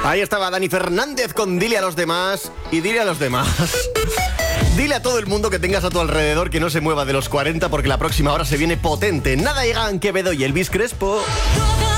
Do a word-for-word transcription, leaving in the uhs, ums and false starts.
Ahí estaba Dani Fernández con Dile a los demás. Y dile a los demás. Dile a todo el mundo que tengas a tu alrededor que no se mueva de los cuarenta, porque la próxima hora se viene potente. Nada Egan Quevedo y Elvis Crespo.